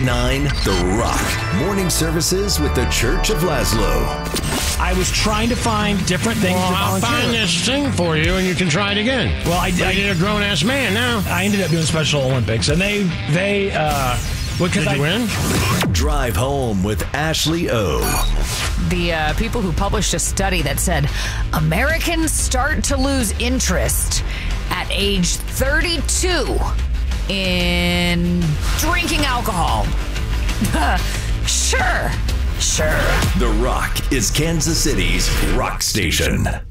98.9 The Rock. Morning services with the Church of Laszlo. I was trying to find different things to I'll volunteer. find this thing for you, and you can try it again. Well, You're a grown-ass man now. I ended up doing Special Olympics, and they because Did you win? Drive home with Ashley O. The people who published a study that said Americans start to lose interest at age 32 in drinking alcohol. Sure. The Rock is Kansas City's rock station.